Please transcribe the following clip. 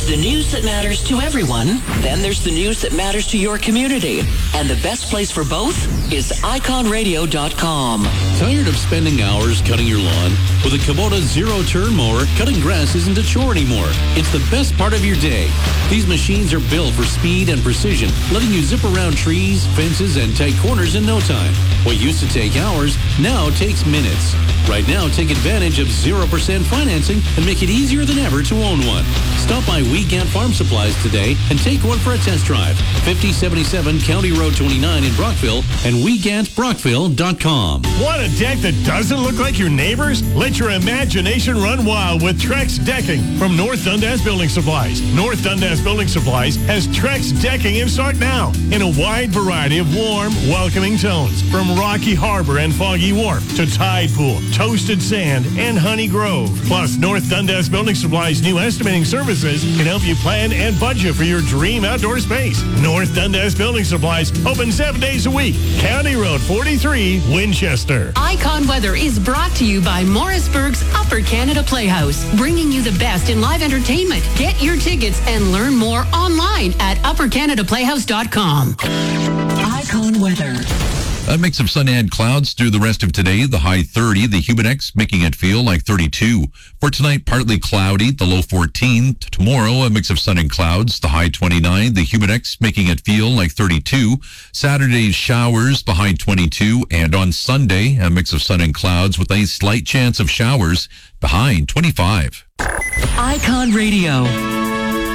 There's the news that matters to everyone. Then there's the news that matters to your community. And the best place for both is iconradio.com. Tired of spending hours cutting your lawn? With a Kubota zero-turn mower, cutting grass isn't a chore anymore. It's the best part of your day. These machines are built for speed and precision, letting you zip around trees, fences, and tight corners in no time. What used to take hours now takes minutes. Right now, take advantage of 0% financing and make it easier than ever to own one. Stop by Weekend Farm Supplies today and take one for a test drive. 5077 County Road 29 in Brockville and WeGantBrockville.com. Want a deck that doesn't look like your neighbor's? Let your imagination run wild with Trex Decking from North Dundas Building Supplies. North Dundas Building Supplies has Trex Decking in stock now in a wide variety of warm, welcoming tones. From Rocky Harbor and Foggy Wharf to Tide Pool, Toasted Sand, and Honey Grove. Plus, North Dundas Building Supplies' new estimating services can help you plan and budget for your dream outdoor space. North Dundas Building Supplies open 7 days a week. County Road 43, Winchester. Icon Weather is brought to you by Morrisburg's Upper Canada Playhouse, bringing you the best in live entertainment. Get your tickets and learn more online at uppercanadaplayhouse.com. Icon Weather. A mix of sun and clouds through the rest of today. The high 30, the Humidex making it feel like 32. For tonight, partly cloudy, the low 14. Tomorrow, a mix of sun and clouds, the high 29, the Humidex making it feel like 32. Saturday's showers, the high 22. And on Sunday, a mix of sun and clouds with a slight chance of showers, the high 25. Icon Radio.